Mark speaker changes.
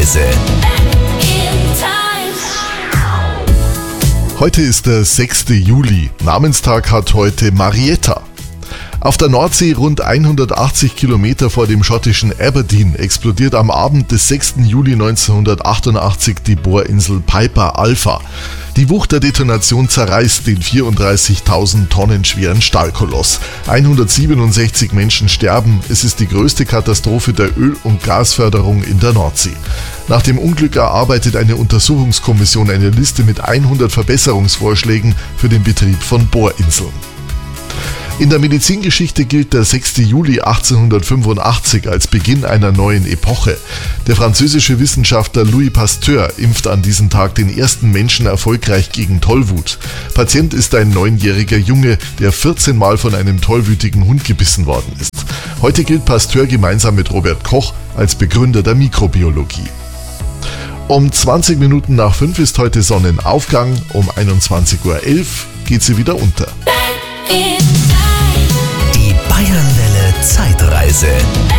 Speaker 1: Zeitreise.
Speaker 2: Heute ist der 6. Juli. Namenstag hat heute Marietta. Auf der Nordsee, rund 180 Kilometer vor dem schottischen Aberdeen, explodiert am Abend des 6. Juli 1988 die Bohrinsel Piper Alpha. Die Wucht der Detonation zerreißt den 34.000 Tonnen schweren Stahlkoloss. 167 Menschen sterben. Es ist die größte Katastrophe der Öl- und Gasförderung in der Nordsee. Nach dem Unglück erarbeitet eine Untersuchungskommission eine Liste mit 100 Verbesserungsvorschlägen für den Betrieb von Bohrinseln. In der Medizingeschichte gilt der 6. Juli 1885 als Beginn einer neuen Epoche. Der französische Wissenschaftler Louis Pasteur impft an diesem Tag den ersten Menschen erfolgreich gegen Tollwut. Patient ist ein 9-jähriger Junge, der 14 Mal von einem tollwütigen Hund gebissen worden ist. Heute gilt Pasteur gemeinsam mit Robert Koch als Begründer der Mikrobiologie. Um 20 Minuten nach 5 ist heute Sonnenaufgang, um 21.11 Uhr geht sie wieder unter.
Speaker 1: Die Bayernwelle Zeitreise.